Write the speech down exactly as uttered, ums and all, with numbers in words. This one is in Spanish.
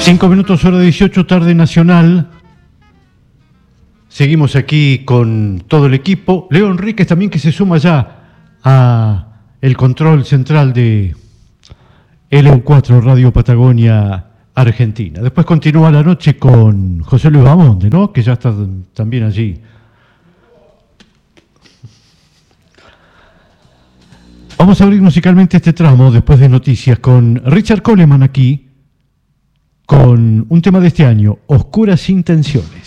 Cinco minutos, hora dieciocho, tarde nacional. Seguimos aquí con todo el equipo. Leo Enríquez también, que se suma ya a el control central de L U cuatro Radio Patagonia Argentina. Después continúa la noche con José Luis Bamonde, ¿no? Que ya está también allí. Vamos a abrir musicalmente este tramo después de noticias con Richard Coleman aquí, con un tema de este año, Oscuras Intenciones.